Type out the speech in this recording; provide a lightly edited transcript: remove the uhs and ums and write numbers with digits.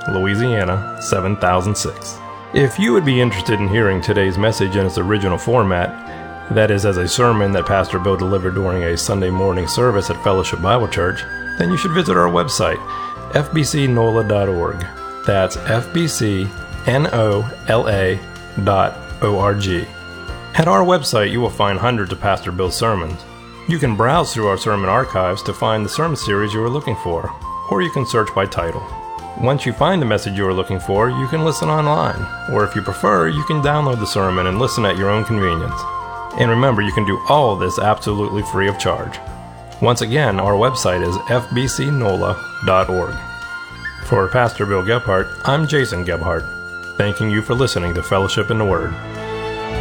Louisiana 7006. If you would be interested in hearing today's message in its original format, that is as a sermon that Pastor Bill delivered during a Sunday morning service at Fellowship Bible Church, then you should visit our website, fbcnola.org. That's fbcnola.org. At our website, you will find hundreds of Pastor Bill's sermons. You can browse through our sermon archives to find the sermon series you are looking for, or you can search by title. Once you find the message you are looking for, you can listen online, or if you prefer, you can download the sermon and listen at your own convenience. And remember, you can do all of this absolutely free of charge. Once again, our website is fbcnola.org. For Pastor Bill Gebhardt, I'm Jason Gebhardt, thanking you for listening to Fellowship in the Word.